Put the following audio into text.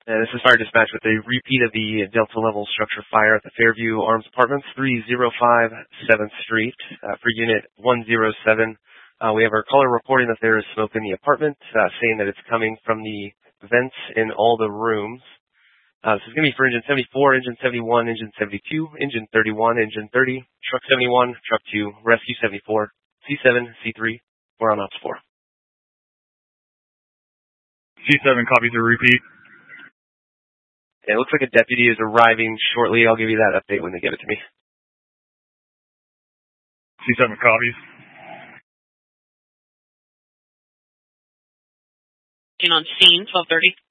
This is fire dispatch with a repeat of the Delta level structure fire at the Fairview Arms Apartments, 305 7th Street, for Unit 107. We have our caller reporting that there is smoke in the apartment, saying that it's coming from the vents in all the rooms. This is going to be for Engine 74, Engine 71, Engine 72, Engine 31, Engine 30, Truck 71, Truck 2, Rescue 74, C7, C3. We're on Ops 4. C7 copies a repeat. It looks like a deputy is arriving shortly. I'll give you that update when they give it to me. C7 copies. On scene, 12:30.